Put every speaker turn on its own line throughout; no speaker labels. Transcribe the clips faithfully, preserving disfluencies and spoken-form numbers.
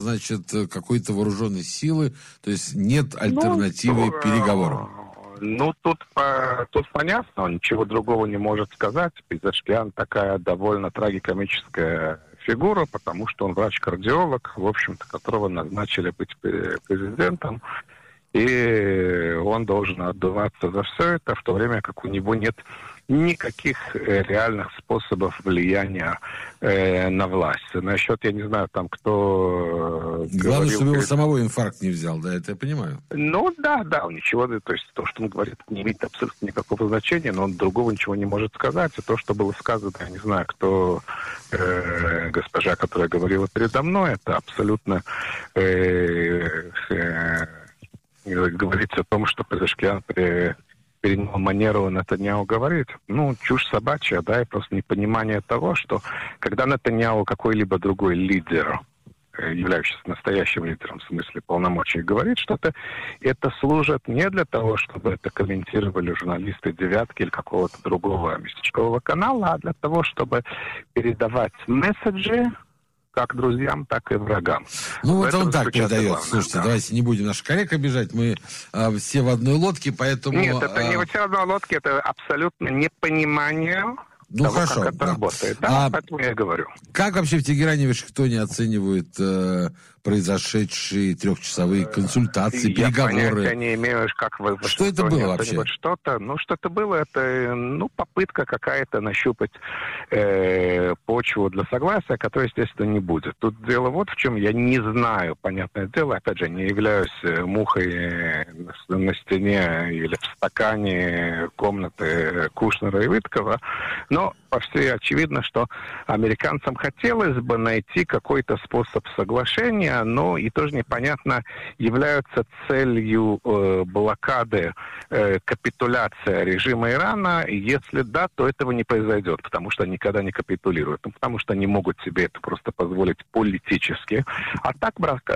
значит, какой-то вооруженной силы, то есть нет альтернативы
ну,
переговорам.
Ну, тут, тут понятно, он ничего другого не может сказать. Пезешкиан такая довольно трагикомическая фигура, потому что он врач-кардиолог, в общем-то, которого назначили быть президентом. И он должен отдуваться за все это, в то время как у него нет никаких э, реальных способов влияния э, на власть. Насчет, я не знаю, там кто...
Э, Главное, чтобы его самого инфаркт не взял, да, это я понимаю.
Ну, да, да, он ничего, то есть то, что он говорит, не имеет абсолютно никакого значения, но он другого ничего не может сказать. И то, что было сказано, я не знаю, кто э, госпожа, которая говорила передо мной, это абсолютно... Э, э, говорится о том, что Пезешкиан при, перенял манеру Нетаньяху говорить. Ну, чушь собачья, да, и просто непонимание того, что когда Нетаньяху какой-либо другой лидер, являющийся настоящим лидером, в смысле полномочий, говорит что-то, это служит не для того, чтобы это комментировали журналисты «Девятки» или какого-то другого местечкового канала, а для того, чтобы передавать месседжи как друзьям, так и врагам.
Ну, вот он так передает. Главное, слушайте, да. Давайте не будем наших коллег обижать. Мы а, все в одной лодке, поэтому...
Нет, это а... не все в одной лодке, это абсолютно непонимание
ну,
того,
хорошо,
как это
да.
работает. Да,
а
поэтому я и говорю.
Как вообще в Тегеране и Вашингтоне оценивают э, произошедшие трехчасовые консультации, я переговоры?
Я понятия не имею, как вы...
Что это было вообще?
Что-то, ну, что это было, это, ну, попытка какая-то нащупать э, почву для согласия, которой, естественно, не будет. Тут дело вот в чем. Я не знаю, понятное дело, опять же, не являюсь мухой на, на стене или в стакане комнаты Кушнера и Виткова, но по всей очевидно, что американцам хотелось бы найти какой-то способ соглашения, но и тоже непонятно, является целью э, блокады э, капитуляция режима Ирана. Если да, то этого не произойдет, потому что они никогда не капитулируют, ну, потому что они могут себе это просто позволить политически. А так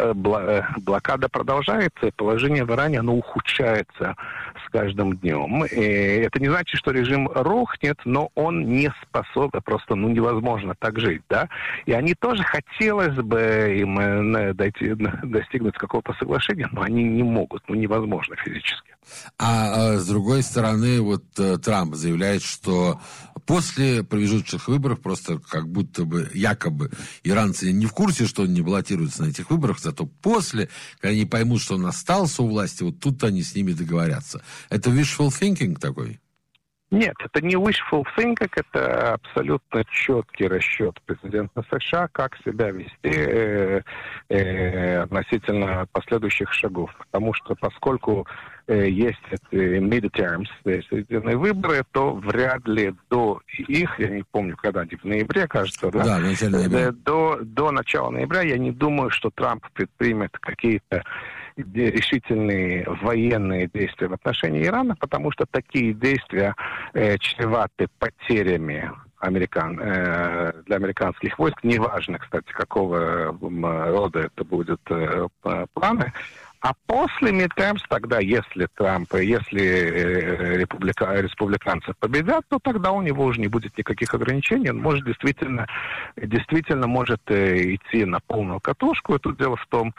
блокада продолжается, и положение в Иране, оно ухудшается с каждым днем. И это не значит, что режим рухнет, но он не способен, просто ну, невозможно так жить, да. И они тоже хотелось бы им дойти, достигнуть какого-то соглашения, но они не могут, ну невозможно физически.
А, а с другой стороны, вот Трамп заявляет, что после промежуточных выборов, просто как будто бы, якобы, иранцы не в курсе, что он не баллотируется на этих выборах, зато после, когда они поймут, что он остался у власти, вот тут они с ними договорятся. Это wishful thinking такой?
Нет, это не wishful thinking, это абсолютно четкий расчет президента США, как себя вести э, э, относительно последующих шагов. Потому что поскольку э, есть эти midterms, серединные выборы, то вряд ли до их, я не помню, когда они, в ноябре, кажется, да?
Да, в начале ноября.
Э, до, до начала ноября я не думаю, что Трамп предпримет какие-то решительные военные действия в отношении Ирана, потому что такие действия э, чреваты потерями американ, э, для американских войск. Неважно, кстати, какого рода это будут э, планы. А после midterms, тогда, если Трамп, если э, республика, республиканцы победят, то тогда у него уже не будет никаких ограничений. Он может действительно, действительно может э, идти на полную катушку. И тут дело в том,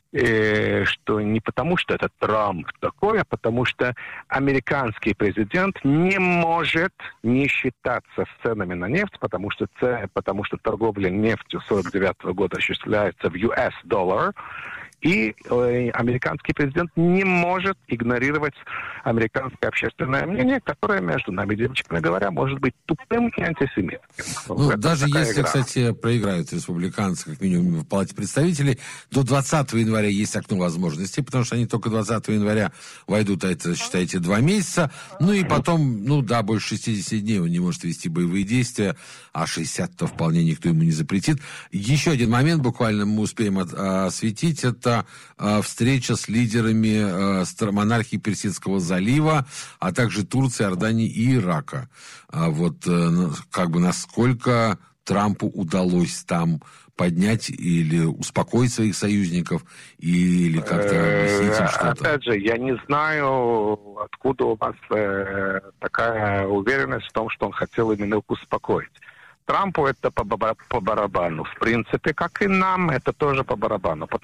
что не потому, что это Трамп такой, а потому что американский президент не может не считаться с ценами на нефть, потому что, потому что торговля нефтью сорок девятого года осуществляется в ю эс доллар, и э, американский президент не может игнорировать американское общественное мнение, которое, между нами, девочками говоря, может быть тупым и антисемитским.
Ну, даже если, игра. Кстати, проиграют республиканцы, как минимум, в Палате представителей, до двадцатого января есть окно возможностей, потому что они только двадцатого января войдут, а это, считайте, два месяца. Ну и потом, ну да, больше шестидесяти дней он не может вести боевые действия, а шестьдесят-то вполне никто ему не запретит. Еще один момент буквально мы успеем от, осветить, это встреча с лидерами э, монархии Персидского залива, а также Турции, Иордании и Ирака. А вот э, как бы насколько Трампу удалось там поднять или успокоить своих союзников, или как-то объяснить им что-то?
Опять же, я не знаю, откуда у вас э, такая уверенность в том, что он хотел именно успокоить. Трампу это по, по барабану. В принципе, как и нам, это тоже по барабану. Потому